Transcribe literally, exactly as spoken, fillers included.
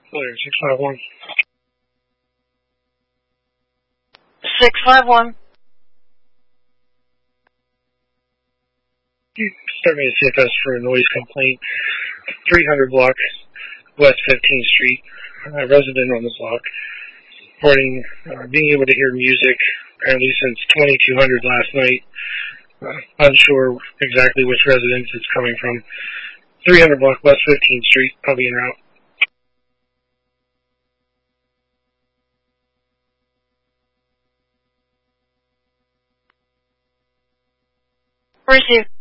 Clear, six five one. six five one. Start me a C F S for a noise complaint. three hundred block, West fifteenth Street. A resident on the block. Reporting uh, being able to hear music apparently since twenty-two hundred last night. Uh, unsure exactly which residence it's coming from. three hundred block, West fifteenth Street. I'll be en route. Receive.